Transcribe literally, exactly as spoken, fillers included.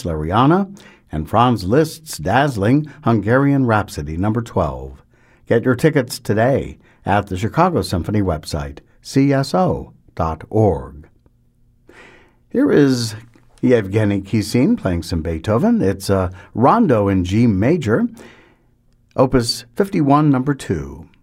Kreisleriana, and Franz Liszt's dazzling Hungarian Rhapsody number twelve. Get your tickets today at the Chicago Symphony website, c s o dot org. Here is Yevgeny Kissin playing some Beethoven. It's a rondo in G major, opus fifty-one, number two.